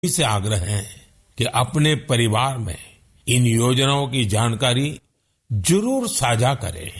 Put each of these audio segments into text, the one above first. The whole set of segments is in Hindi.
से आग्रह है कि अपने परिवार में इन योजनाओं की जानकारी जरूर साझा करें।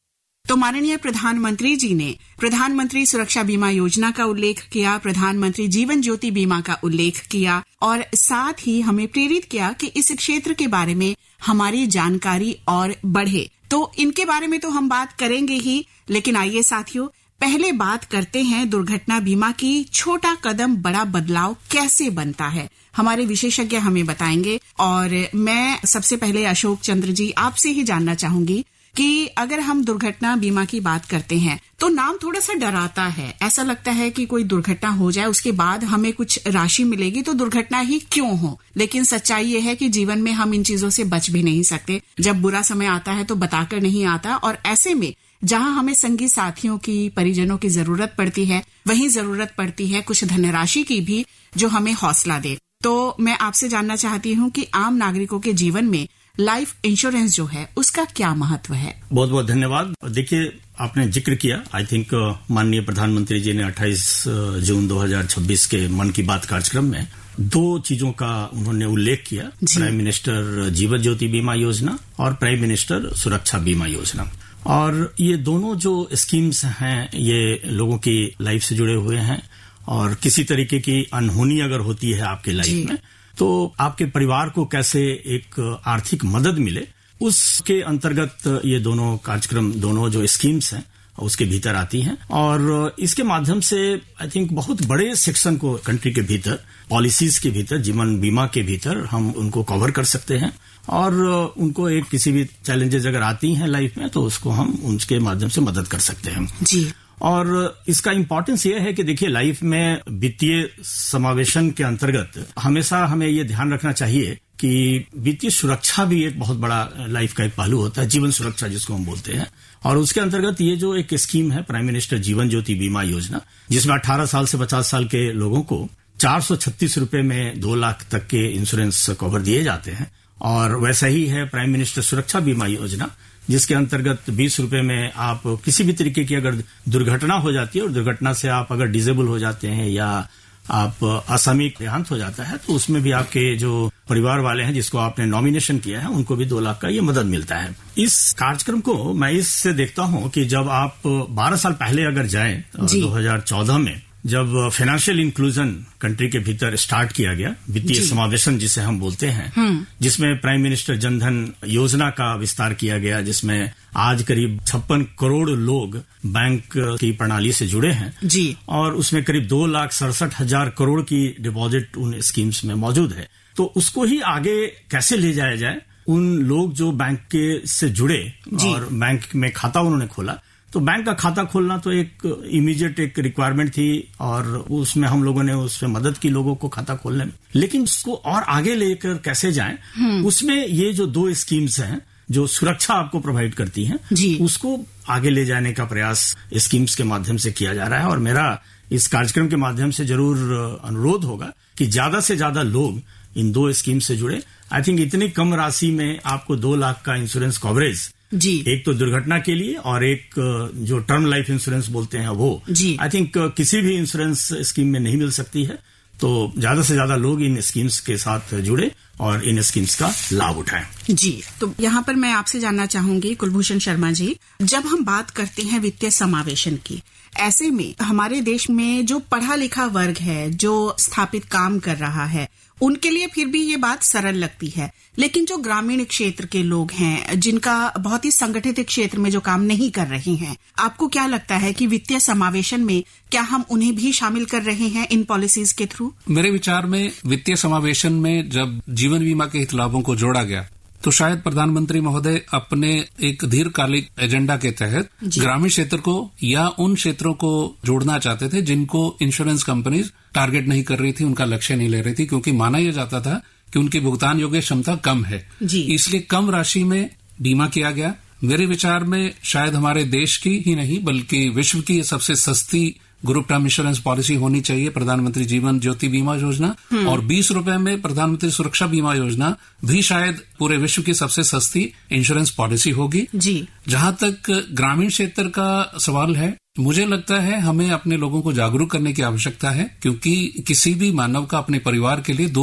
तो माननीय प्रधानमंत्री जी ने प्रधानमंत्री सुरक्षा बीमा योजना का उल्लेख किया, प्रधानमंत्री जीवन ज्योति बीमा का उल्लेख किया और साथ ही हमें प्रेरित किया कि इस क्षेत्र के बारे में हमारी जानकारी और बढ़े। तो इनके बारे में तो हम बात करेंगे ही, लेकिन आइए साथियों पहले बात करते हैं दुर्घटना बीमा की। छोटा कदम बड़ा बदलाव कैसे बनता है, हमारे विशेषज्ञ हमें बताएंगे। और मैं सबसे पहले अशोक चंद्र जी आपसे ही जानना चाहूंगी कि अगर हम दुर्घटना बीमा की बात करते हैं तो नाम थोड़ा सा डराता है। ऐसा लगता है कि कोई दुर्घटना हो जाए उसके बाद हमें कुछ राशि मिलेगी तो दुर्घटना ही क्यों हो। लेकिन सच्चाई ये है कि जीवन में हम इन चीजों से बच भी नहीं सकते। जब बुरा समय आता है तो बताकर नहीं आता, और ऐसे में जहां हमें संगी साथियों की, परिजनों की जरूरत पड़ती है, वहीं जरूरत पड़ती है कुछ धनराशि की भी जो हमें हौसला दे। तो मैं आपसे जानना चाहती हूं कि आम नागरिकों के जीवन में लाइफ इंश्योरेंस जो है उसका क्या महत्व है। बहुत बहुत धन्यवाद। देखिए, आपने जिक्र किया, आई थिंक माननीय प्रधानमंत्री जी ने 28 जून 2026 के मन की बात कार्यक्रम में 2 चीजों का उन्होंने उल्लेख किया, प्राइम मिनिस्टर जीवन ज्योति बीमा योजना और प्राइम मिनिस्टर सुरक्षा बीमा योजना। और ये दोनों जो स्कीम्स हैं ये लोगों की लाइफ से जुड़े हुए हैं, और किसी तरीके की अनहोनी अगर होती है आपके लाइफ में तो आपके परिवार को कैसे एक आर्थिक मदद मिले, उसके अंतर्गत ये दोनों कार्यक्रम, दोनों जो स्कीम्स हैं उसके भीतर आती हैं। और इसके माध्यम से आई थिंक बहुत बड़े सेक्शन को कंट्री के भीतर, पॉलिसीज के भीतर, जीवन बीमा के भीतर हम उनको कवर कर सकते हैं। और उनको एक किसी भी चैलेंजेस अगर आती हैं लाइफ में तो उसको हम उनके माध्यम से मदद कर सकते हैं जी। और इसका इम्पोर्टेंस ये है कि देखिए, लाइफ में वित्तीय समावेशन के अंतर्गत हमेशा हमें ये ध्यान रखना चाहिए कि वित्तीय सुरक्षा भी एक बहुत बड़ा लाइफ का एक पहलू होता है, जीवन सुरक्षा जिसको हम बोलते हैं। और उसके अंतर्गत ये जो एक स्कीम है प्राइम मिनिस्टर जीवन ज्योति बीमा योजना, जिसमें 18 साल से 50 साल के लोगों को 436 रुपए में 2 लाख तक के इंश्योरेंस कवर दिए जाते हैं। और वैसा ही है प्राइम मिनिस्टर सुरक्षा बीमा योजना, जिसके अंतर्गत 20 रुपए में आप किसी भी तरीके की अगर दुर्घटना हो जाती है और दुर्घटना से आप अगर डिसेबल हो जाते हैं या आप असामयिक देहांत हो जाता है तो उसमें भी आपके जो परिवार वाले हैं जिसको आपने नॉमिनेशन किया है उनको भी 2 लाख का ये मदद मिलता है। इस कार्यक्रम को मैं इससे देखता हूं कि जब आप 12 साल पहले अगर जाएं 2014 में, जब फाइनेंशियल इंक्लूजन कंट्री के भीतर स्टार्ट किया गया, वित्तीय समावेशन जिसे हम बोलते हैं, जिसमें प्राइम मिनिस्टर जनधन योजना का विस्तार किया गया, जिसमें आज करीब 56 करोड़ लोग बैंक की प्रणाली से जुड़े हैं जी। और उसमें करीब 2,67,000 करोड़ की डिपॉजिट उन स्कीम्स में मौजूद है। तो उसको ही आगे कैसे ले जाया जाए, उन लोग जो बैंक के से जुड़े और बैंक में खाता उन्होंने खोला, तो बैंक का खाता खोलना तो एक इमीडिएट एक रिक्वायरमेंट थी और उसमें हम लोगों ने उसमें मदद की लोगों को खाता खोलने में। लेकिन उसको और आगे लेकर कैसे जाएं, उसमें ये जो 2 स्कीम्स हैं जो सुरक्षा आपको प्रोवाइड करती हैं, उसको आगे ले जाने का प्रयास स्कीम्स के माध्यम से किया जा रहा है। और मेरा इस कार्यक्रम के माध्यम से जरूर अनुरोध होगा कि ज्यादा से ज्यादा लोग इन 2 स्कीम से जुड़े। आई थिंक इतनी कम राशि में आपको 2 लाख का इंश्योरेंस कवरेज जी, एक तो दुर्घटना के लिए और एक जो टर्म लाइफ इंश्योरेंस बोलते हैं वो आई थिंक किसी भी इंश्योरेंस स्कीम में नहीं मिल सकती है। तो ज्यादा से ज्यादा लोग इन स्कीम्स के साथ जुड़े और इन स्कीम्स का लाभ उठाएं जी। तो यहाँ पर मैं आपसे जानना चाहूंगी कुलभूषण शर्मा जी, जब हम बात करते हैं वित्तीय समावेशन की, ऐसे में हमारे देश में जो पढ़ा लिखा वर्ग है, जो स्थापित काम कर रहा है, उनके लिए फिर भी ये बात सरल लगती है। लेकिन जो ग्रामीण क्षेत्र के लोग हैं, जिनका बहुत ही संगठित क्षेत्र में जो काम नहीं कर रहे हैं, आपको क्या लगता है कि वित्तीय समावेशन में क्या हम उन्हें भी शामिल कर रहे हैं इन पॉलिसीज के थ्रू? मेरे विचार में वित्तीय समावेशन में जब जीवन बीमा के हित लाभों को जोड़ा गया तो शायद प्रधानमंत्री महोदय अपने एक दीर्घकालिक एजेंडा के तहत ग्रामीण क्षेत्र को या उन क्षेत्रों को जोड़ना चाहते थे जिनको इंश्योरेंस कंपनीज टारगेट नहीं कर रही थी, उनका लक्ष्य नहीं ले रही थी, क्योंकि माना यह जाता था कि उनकी भुगतान योग्य क्षमता कम है, इसलिए कम राशि में बीमा किया गया। मेरे विचार में शायद हमारे देश की ही नहीं बल्कि विश्व की सबसे सस्ती ग्रुप टर्म इंश्योरेंस पॉलिसी होनी चाहिए प्रधानमंत्री जीवन ज्योति बीमा योजना, और 20 रुपए में प्रधानमंत्री सुरक्षा बीमा योजना भी शायद पूरे विश्व की सबसे सस्ती इंश्योरेंस पॉलिसी होगी जी। जहां तक ग्रामीण क्षेत्र का सवाल है, मुझे लगता है हमें अपने लोगों को जागरूक करने की आवश्यकता है, क्योंकि किसी भी मानव का अपने परिवार के लिए